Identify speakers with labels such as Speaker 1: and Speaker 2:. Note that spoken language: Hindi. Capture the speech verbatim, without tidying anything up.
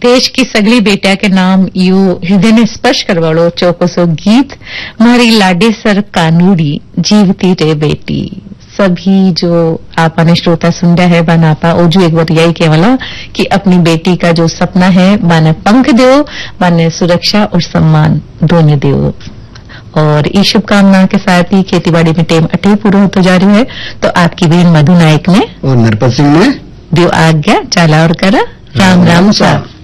Speaker 1: देश की सगली बेटिया के नाम यू हृदय ने स्पर्श करवाड़ो चौकोसो गीत मारी लाडेसर कानूड़ी जीवती रे बेटी। सभी जो आपने श्रोता सुन रहा है बाना आपा ओजू एक बार यही केवला कि अपनी बेटी का जो सपना है बाने पंख दो, बाने सुरक्षा और सम्मान दोनों दो। और इस शुभकामना के साथ ही खेतीबाड़ी में टेम अटे पूरा होता जा रही है। तो आपकी बहन मधु नायक ने
Speaker 2: और नरपत सिंह ने
Speaker 1: दियो आज्ञा, चाला और करा। राम राम सा।